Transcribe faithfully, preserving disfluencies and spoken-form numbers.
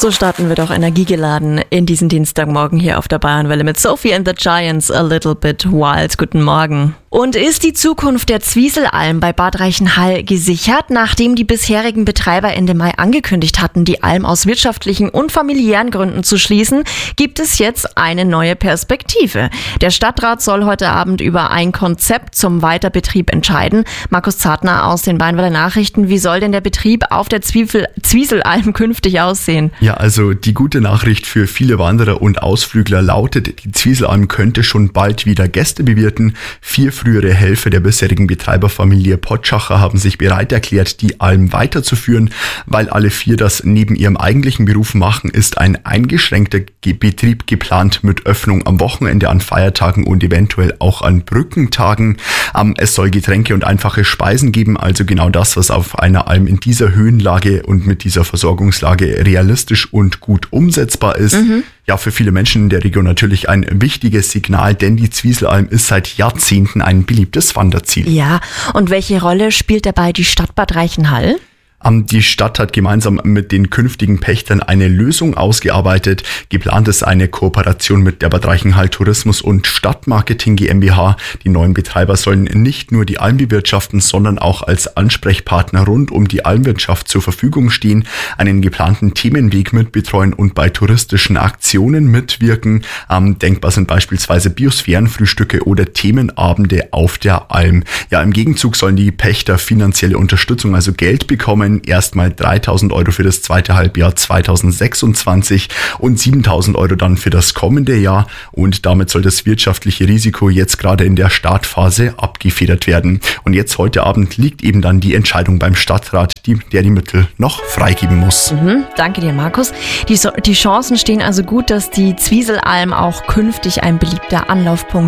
So starten wir doch energiegeladen in diesen Dienstagmorgen hier auf der Bayernwelle mit Sophie and the Giants, A Little Bit Wild. Guten Morgen. Und ist die Zukunft der Zwieselalm bei Bad Reichenhall gesichert? Nachdem die bisherigen Betreiber Ende Mai angekündigt hatten, die Alm aus wirtschaftlichen und familiären Gründen zu schließen, gibt es jetzt eine neue Perspektive. Der Stadtrat soll heute Abend über ein Konzept zum Weiterbetrieb entscheiden. Markus Zartner aus den Bayernweller Nachrichten. Wie soll denn der Betrieb auf der Zwiesel- Zwieselalm künftig aussehen? Ja, also die gute Nachricht für viele Wanderer und Ausflügler lautet, die Zwieselalm könnte schon bald wieder Gäste bewirten. Vier frühere Helfer der bisherigen Betreiberfamilie Potschacher haben sich bereit erklärt, die Alm weiterzuführen. Weil alle vier das neben ihrem eigentlichen Beruf machen, ist ein eingeschränkter Ge- Betrieb geplant mit Öffnung am Wochenende, an Feiertagen und eventuell auch an Brückentagen. Ähm, es soll Getränke und einfache Speisen geben, also genau das, was auf einer Alm in dieser Höhenlage und mit dieser Versorgungslage realistisch und gut umsetzbar ist. Mhm. Ja, für viele Menschen in der Region natürlich ein wichtiges Signal, denn die Zwieselalm ist seit Jahrzehnten ein beliebtes Wanderziel. Ja, und welche Rolle spielt dabei die Stadt Bad Reichenhall? Die Stadt hat gemeinsam mit den künftigen Pächtern eine Lösung ausgearbeitet. Geplant ist eine Kooperation mit der Bad Reichenhall Tourismus und Stadtmarketing GmbH. Die neuen Betreiber sollen nicht nur die Alm bewirtschaften, sondern auch als Ansprechpartner rund um die Almwirtschaft zur Verfügung stehen, einen geplanten Themenweg mitbetreuen und bei touristischen Aktionen mitwirken. Ähm, denkbar sind beispielsweise Biosphärenfrühstücke oder Themenabende auf der Alm. Ja, im Gegenzug sollen die Pächter finanzielle Unterstützung, also Geld bekommen. Erstmal dreitausend Euro für das zweite Halbjahr zweitausendsechsundzwanzig und siebentausend Euro dann für das kommende Jahr. Und damit soll das wirtschaftliche Risiko jetzt gerade in der Startphase abgefedert werden. Und jetzt heute Abend liegt eben dann die Entscheidung beim Stadtrat, die, der die Mittel noch freigeben muss. Mhm, danke dir, Markus. Die, so- die Chancen stehen also gut, dass die Zwieselalm auch künftig ein beliebter Anlaufpunkt